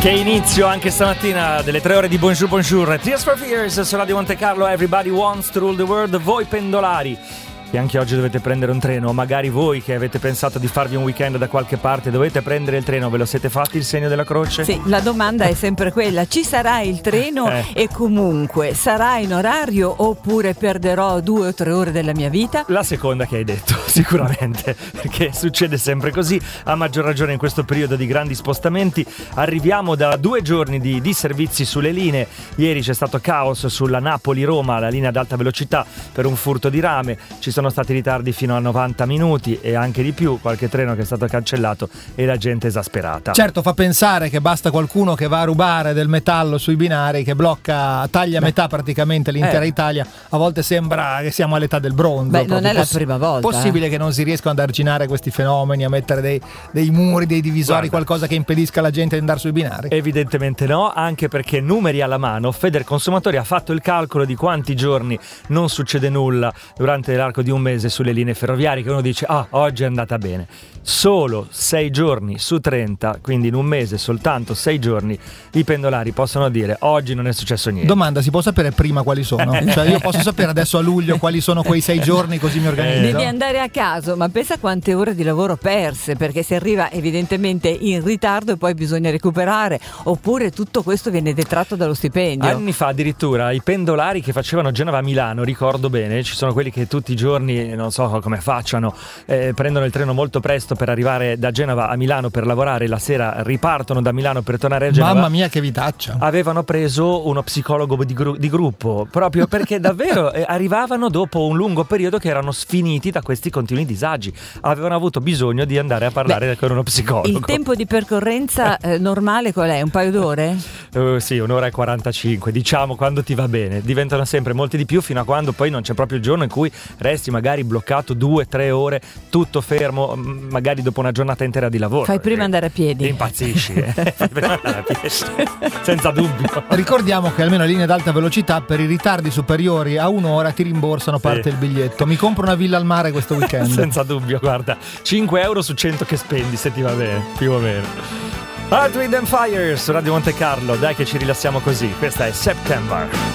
Che inizio anche stamattina delle 3 ore di Bonjour, Tears for Fears su Radio Monte Carlo. Everybody wants to rule the world. Voi pendolari che anche oggi dovete prendere un treno, magari voi che avete pensato di farvi un weekend da qualche parte, dovete prendere il treno, ve lo siete fatti il segno della croce? Sì, la domanda è sempre quella: ci sarà il treno e comunque sarà in orario oppure perderò 2 o 3 ore della mia vita? La seconda che hai detto, sicuramente, perché succede sempre così, a maggior ragione in questo periodo di grandi spostamenti. Arriviamo da 2 giorni di disservizi sulle linee. Ieri c'è stato caos sulla Napoli-Roma, la linea ad alta velocità, per un furto di rame. Ci sono stati ritardi fino a 90 minuti e anche di più, qualche treno che è stato cancellato e la gente esasperata. Certo, fa pensare che basta qualcuno che va a rubare del metallo sui binari, che blocca, taglia a metà praticamente l'intera Italia. A volte sembra che siamo all'età del bronzo. Beh, non è la prima volta. Possibile che non si riescano ad arginare questi fenomeni, a mettere dei muri, dei divisori, qualcosa che impedisca alla gente di andare sui binari? Evidentemente no, anche perché numeri alla mano, Federconsumatori ha fatto il calcolo di quanti giorni non succede nulla durante l'arco di un mese sulle linee ferroviarie, che uno dice oggi è andata bene. Solo 6 giorni su 30, quindi in un mese soltanto 6 giorni, i pendolari possono dire oggi non è successo niente. Domanda: si può sapere prima quali sono? Cioè io posso sapere adesso a luglio quali sono quei 6 giorni, così mi organizzo? Devi andare a caso, ma pensa quante ore di lavoro perse, perché si arriva evidentemente in ritardo e poi bisogna recuperare, oppure tutto questo viene detratto dallo stipendio. Anni fa addirittura i pendolari che facevano Genova-Milano, ricordo bene, ci sono quelli che tutti i giorni, non so come facciano, prendono il treno molto presto per arrivare da Genova a Milano per lavorare, la sera ripartono da Milano per tornare a Genova. Mamma mia, che vitaccia! Avevano preso uno psicologo di gruppo, proprio perché davvero arrivavano dopo un lungo periodo che erano sfiniti da questi continui disagi, avevano avuto bisogno di andare a parlare con uno psicologo. Il tempo di percorrenza normale qual è? Un paio d'ore? Sì, 1 ora e 45, diciamo, quando ti va bene. Diventano sempre molti di più, fino a quando poi non c'è proprio il giorno in cui resti magari bloccato 2-3 ore, tutto fermo, magari dopo una giornata intera di lavoro. Fai prima andare a piedi. Impazzisci, Fai prima andare a piedi, senza dubbio. Ricordiamo che almeno le linee ad alta velocità per i ritardi superiori a 1 ora ti rimborsano parte del biglietto. Mi compro una villa al mare questo weekend. Senza dubbio, guarda, 5 euro su 100 che spendi, se ti va bene, più o meno. Earth, Wind & Fire su Radio Monte Carlo, dai che ci rilassiamo così. Questa è September.